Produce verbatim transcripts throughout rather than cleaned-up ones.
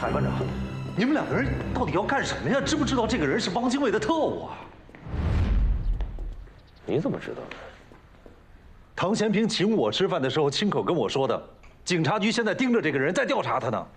海班长，你们两个人到底要干什么呀？知不知道这个人是汪精卫的特务啊？ 你怎么知道的？ 唐贤平请我吃饭的时候亲口跟我说的。警察局现在盯着这个人，在调查他呢。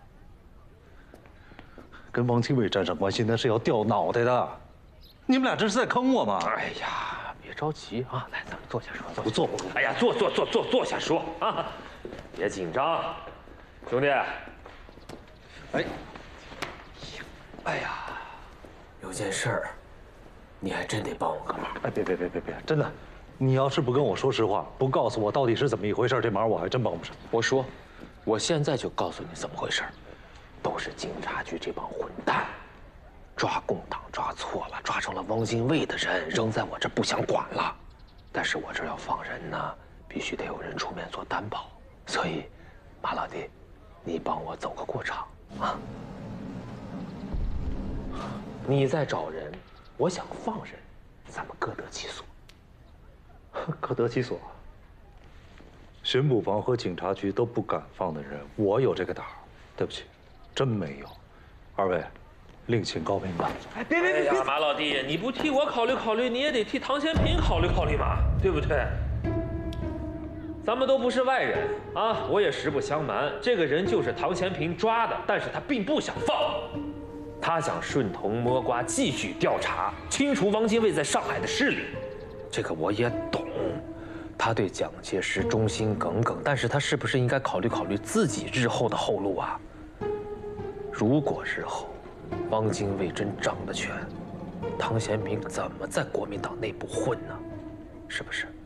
跟汪精卫沾上关系，那是要掉脑袋的。你们俩这是在坑我吗？ 哎呀，别着急啊，来，咱们坐下说。坐不坐不坐。 哎呀，坐坐坐坐坐下说啊，别紧张，兄弟。哎，哎呀，有件事儿，你还真得帮我个忙。 哎，别别别别别，真的，你要是不跟我说实话，不告诉我到底是怎么一回事，这忙我还真帮不上。 我说，我现在就告诉你怎么回事，都是警察局这帮混蛋，抓共党抓错了，抓成了汪精卫的人，扔在我这不想管了。但是我这要放人呢，必须得有人出面做担保，所以，马老弟，你帮我走个过场啊。你在找人，我想放人，咱们各得其所。 各得其所。巡捕房和警察局都不敢放的人，我有这个胆儿。对不起，真没有。二位，另请高明吧。 哎，别别别！哎呀，马老弟，你不替我考虑考虑，你也得替唐贤平考虑考虑嘛，对不对？咱们都不是外人啊，我也实不相瞒，这个人就是唐贤平抓的，但是他并不想放，他想顺藤摸瓜，继续调查，清除汪精卫在上海的势力。这个我也懂，他对蒋介石忠心耿耿，但是他是不是应该考虑考虑自己日后的后路啊？如果日后汪精卫真掌了权，唐贤平怎么在国民党内部混呢？是不是？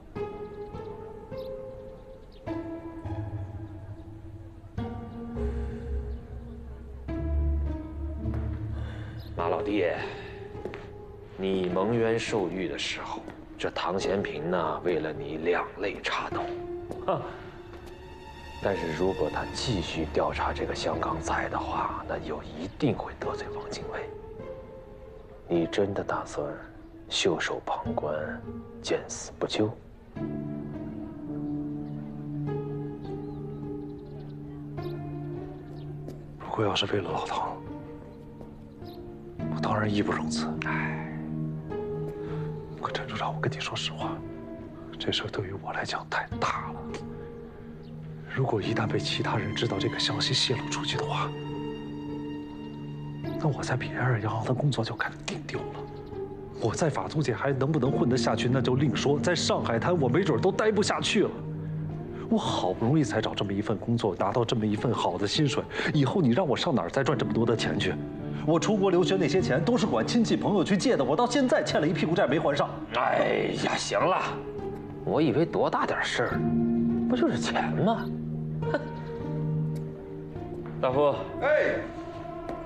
马老弟，你蒙冤受狱的时候，这唐贤平呢，为了你两肋插刀，哼。但是如果他继续调查这个香港仔的话，那就一定会得罪汪精卫。你真的打算袖手旁观，见死不救？ 如果要是为了老唐，我当然义不容辞。哎，可陈处长，我跟你说实话，这事儿对于我来讲太大了。如果一旦被其他人知道这个消息泄露出去的话，那我在比埃尔洋行的工作就肯定丢了。我在法租界还能不能混得下去，那就另说。在上海滩，我没准都待不下去了。我好不容易才找这么一份工作，拿到这么一份好的薪水，以后你让我上哪儿再赚这么多的钱去？我出国留学那些钱都是管亲戚朋友去借的，我到现在欠了一屁股债没还上。 哎呀，行了，我以为多大点事儿，不就是钱吗？哼，大夫， 哎。